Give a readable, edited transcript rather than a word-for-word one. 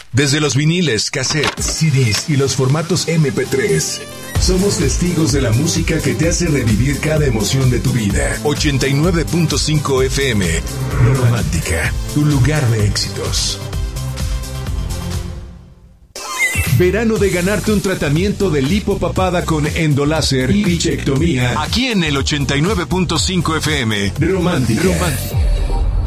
Desde los viniles, cassettes, CDs y los formatos MP3. Somos testigos de la música que te hace revivir cada emoción de tu vida. 89.5 FM. Romántica, tu lugar de éxitos. Verano de ganarte un tratamiento de lipopapada con endoláser y bichectomía. Aquí en el 89.5 FM. Romántica.